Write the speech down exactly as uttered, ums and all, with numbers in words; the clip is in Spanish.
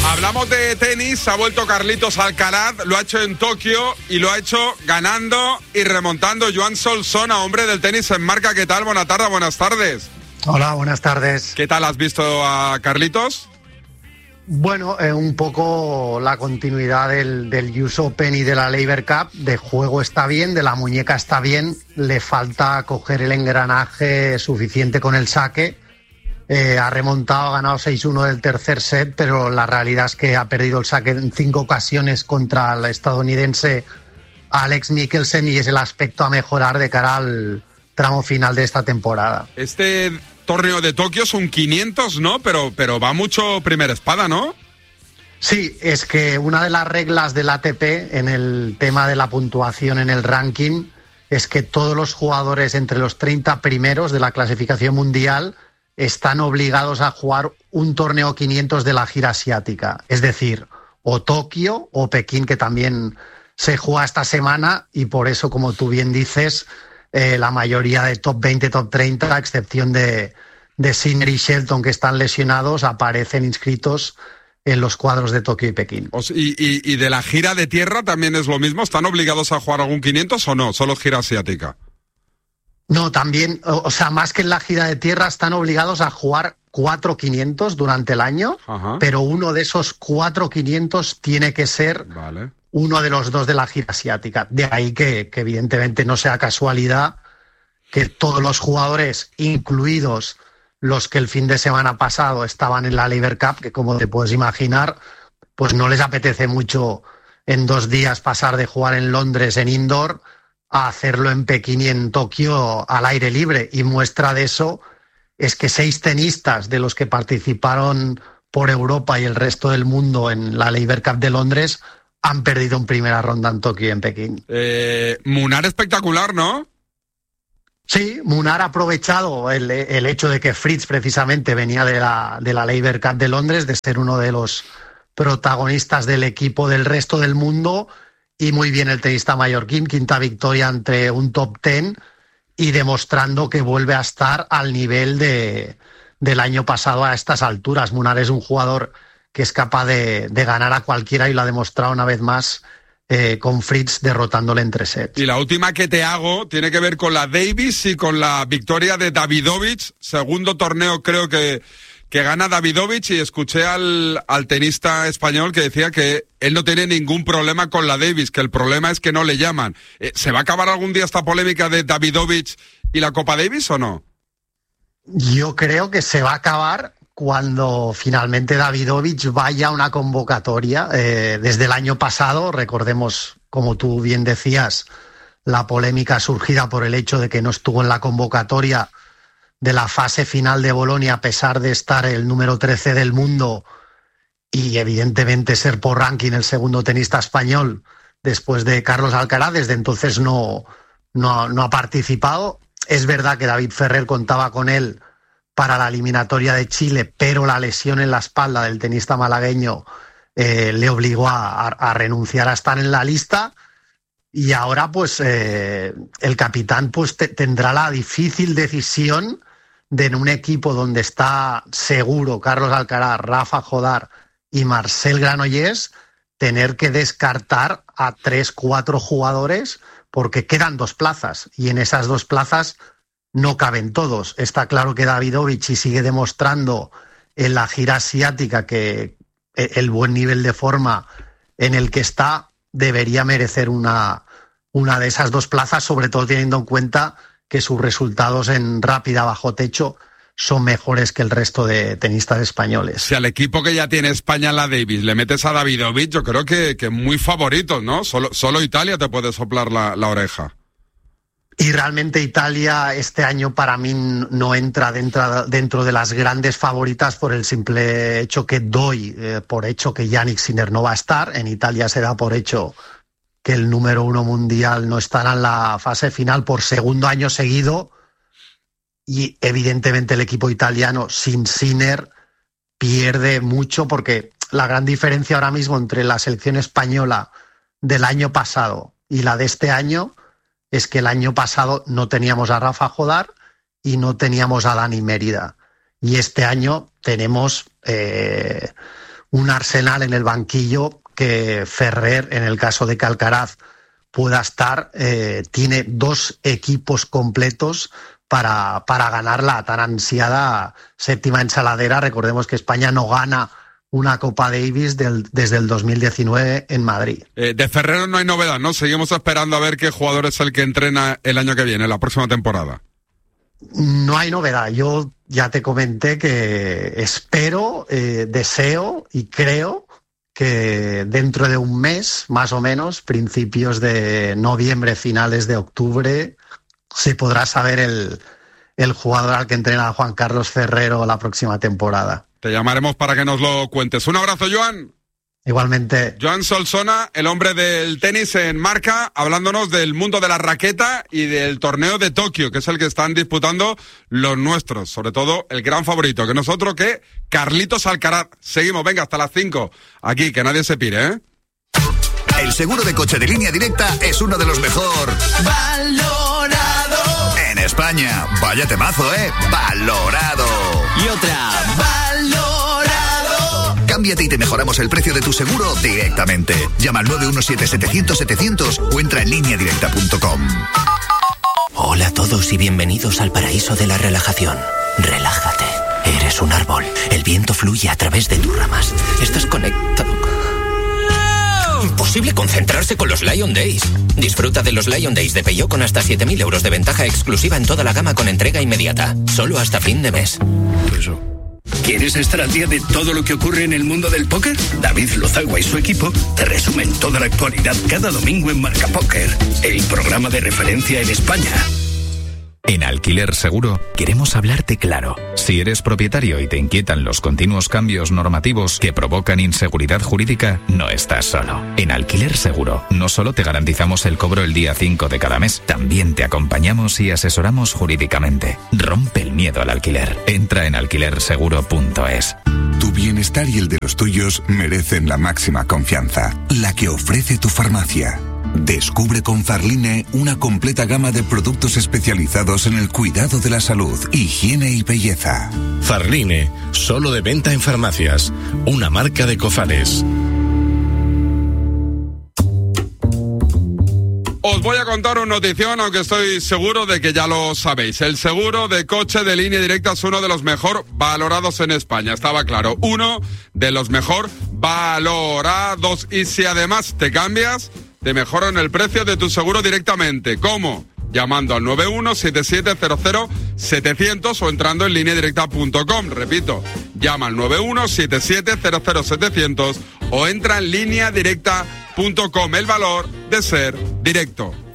Hablamos de tenis, ha vuelto Carlitos Alcaraz, lo ha hecho en Tokio y lo ha hecho ganando y remontando. Joan Solsona, hombre del tenis en marca, ¿qué tal? Buenas tardes, buenas tardes. Hola, buenas tardes. ¿Qué tal has visto a Carlitos? Bueno, eh, un poco la continuidad del, del U S Open y de la Laver Cup. De juego está bien, de la muñeca está bien, le falta coger el engranaje suficiente con el saque. Eh, ha remontado, ha ganado seis uno del tercer set, pero la realidad es que ha perdido el saque en cinco ocasiones contra el estadounidense Alex Michelsen y es el aspecto a mejorar de cara al tramo final de esta temporada. Este torneo de Tokio es un quinientos, ¿no? Pero, pero va mucho primera espada, ¿no? Sí, es que una de las reglas del A T P en el tema de la puntuación en el ranking es que todos los jugadores entre los treinta primeros de la clasificación mundial están obligados a jugar un torneo quinientos de la gira asiática. Es decir, o Tokio o Pekín, que también se juega esta semana, y por eso, como tú bien dices, eh, la mayoría de top veinte, top treinta, a excepción de, de Sinner y Shelton, que están lesionados, aparecen inscritos en los cuadros de Tokio y Pekín. ¿Y, y, y de la gira de tierra también es lo mismo? ¿Están obligados a jugar algún quinientos o no? ¿Solo gira asiática? No, también, o sea, más que en la gira de tierra, están obligados a jugar cuatro quinientos durante el año. Ajá. Pero uno de esos cuatro quinientos tiene que ser vale. uno de los dos de la gira asiática. De ahí que, que evidentemente no sea casualidad que todos los jugadores, incluidos los que el fin de semana pasado estaban en la Laver Cup, que como te puedes imaginar, pues no les apetece mucho en dos días pasar de jugar en Londres en indoor a hacerlo en Pekín y en Tokio al aire libre. Y muestra de eso es que seis tenistas de los que participaron por Europa y el resto del mundo en la Laver Cup de Londres han perdido en primera ronda en Tokio y en Pekín. Eh, Munar espectacular, ¿no? Sí, Munar ha aprovechado el, el hecho de que Fritz precisamente venía de la, de la Laver Cup de Londres, de ser uno de los protagonistas del equipo del resto del mundo. Y muy bien el tenista mallorquín, quinta victoria entre un top ten y demostrando que vuelve a estar al nivel de, del año pasado a estas alturas. Munar es un jugador que es capaz de, de ganar a cualquiera y lo ha demostrado una vez más eh, con Fritz derrotándole en tres sets. Y la última que te hago tiene que ver con la Davis y con la victoria de Davidovich, segundo torneo creo que... que gana Davidovich, y escuché al, al tenista español que decía que él no tiene ningún problema con la Davis, que el problema es que no le llaman. Eh, ¿Se va a acabar algún día esta polémica de Davidovich y la Copa Davis o no? Yo creo que se va a acabar cuando finalmente Davidovich vaya a una convocatoria. Eh, desde el año pasado, recordemos, como tú bien decías, la polémica surgida por el hecho de que no estuvo en la convocatoria de la fase final de Bolonia, a pesar de estar el número trece del mundo y evidentemente ser por ranking el segundo tenista español después de Carlos Alcaraz. Desde entonces no, no, no ha participado. Es verdad que David Ferrer contaba con él para la eliminatoria de Chile, pero la lesión en la espalda del tenista malagueño eh, le obligó a, a, a renunciar a estar en la lista. Y ahora pues eh, el capitán pues te, tendrá la difícil decisión de, en un equipo donde está seguro Carlos Alcaraz, Rafa Jodar y Marcel Granollers, tener que descartar a tres, cuatro jugadores porque quedan dos plazas y en esas dos plazas no caben todos. Está claro que Davidovich, y sigue demostrando en la gira asiática que el buen nivel de forma en el que está, debería merecer una, una de esas dos plazas, sobre todo teniendo en cuenta que sus resultados en rápida bajo techo son mejores que el resto de tenistas españoles. Si al equipo que ya tiene España en la Davis le metes a Davidovich, yo creo que, que muy favoritos, ¿no? Solo, solo Italia te puede soplar la, la oreja. Y realmente Italia este año para mí no entra dentro, dentro de las grandes favoritas por el simple hecho que doy eh, por hecho que Jannik Sinner no va a estar. En Italia se da por hecho que el número uno mundial no estará en la fase final por segundo año seguido, y evidentemente el equipo italiano sin Sinner pierde mucho, porque la gran diferencia ahora mismo entre la selección española del año pasado y la de este año es que el año pasado no teníamos a Rafa Jodar y no teníamos a Dani Mérida, y este año tenemos eh, un arsenal en el banquillo que Ferrer, en el caso de que Alcaraz pueda estar, eh, tiene dos equipos completos para, para ganar la tan ansiada séptima ensaladera. Recordemos que España no gana una Copa Davis del, desde el dos mil diecinueve en Madrid. Eh, de Ferrer no hay novedad, ¿no? Seguimos esperando a ver qué jugador es el que entrena el año que viene, la próxima temporada. No hay novedad. Yo ya te comenté que espero, eh, deseo y creo que dentro de un mes, más o menos, principios de noviembre, finales de octubre, se podrá saber el, el jugador al que entrena Juan Carlos Ferrero la próxima temporada. Te llamaremos para que nos lo cuentes. Un abrazo, Joan. Igualmente. Joan Solsona, el hombre del tenis en Marca, hablándonos del mundo de la raqueta y del torneo de Tokio, que es el que están disputando los nuestros, sobre todo el gran favorito, que nosotros que Carlitos Alcaraz. Seguimos, venga, hasta las cinco. Aquí, que nadie se pire, ¿eh? El seguro de coche de Línea Directa es uno de los mejor valorado en España. Vaya temazo, ¿eh? Valorado. Y otra, valorado. Cámbiate y te mejoramos el precio de tu seguro directamente. Llama al nueve uno siete, setecientos, setecientos o entra en línea directa punto com. Hola a todos y bienvenidos al paraíso de la relajación. Relájate. Eres un árbol. El viento fluye a través de tus ramas. Estás conectado. Imposible concentrarse con los Lion Days. Disfruta de los Lion Days de Peugeot con hasta siete mil euros de ventaja exclusiva en toda la gama con entrega inmediata. Solo hasta fin de mes. Eso. ¿Quieres estar al día de todo lo que ocurre en el mundo del póker? David Lozagua y su equipo te resumen toda la actualidad cada domingo en Marca Póker, el programa de referencia en España. En Alquiler Seguro queremos hablarte claro. Si eres propietario y te inquietan los continuos cambios normativos que provocan inseguridad jurídica, no estás solo. En Alquiler Seguro no solo te garantizamos el cobro el día cinco de cada mes, también te acompañamos y asesoramos jurídicamente. Rompe el miedo al alquiler. Entra en alquiler seguro punto es. Tu bienestar y el de los tuyos merecen la máxima confianza, la que ofrece tu farmacia. Descubre con Farline una completa gama de productos especializados en el cuidado de la salud, higiene y belleza. Farline, solo de venta en farmacias, una marca de Cofares. Os voy a contar una notición, aunque estoy seguro de que ya lo sabéis. El seguro de coche de Línea Directa es uno de los mejor valorados en España. Estaba claro, uno de los mejor valorados. Y si además te cambias, te mejoran el precio de tu seguro directamente. ¿Cómo? Llamando al nueve uno siete siete cero cero setecientos o entrando en línea directa punto com. Repito, llama al nueve uno siete siete cero cero setecientos o entra en línea directa punto com. El valor de ser directo.